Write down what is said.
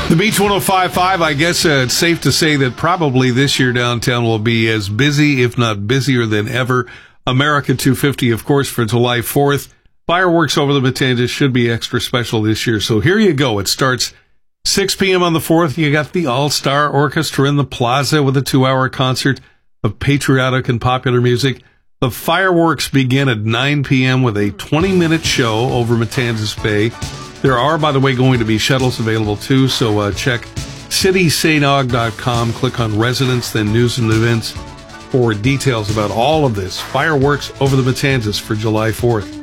The Beach 105.5, I guess it's safe to say that probably this year downtown will be as busy, if not busier than ever. America 250, of course, for July 4th. Fireworks over the Matanzas should be extra special this year. So here you go. It starts 6 p.m. on the 4th. You got the All-Star Orchestra in the plaza with a 2-hour concert of patriotic and popular music. The fireworks begin at 9 p.m. with a 20-minute show over Matanzas Bay. There are, by the way, going to be shuttles available, too, so check citysanog.com, click on residents, then news and events for details about all of this. Fireworks over the Matanzas for July 4th.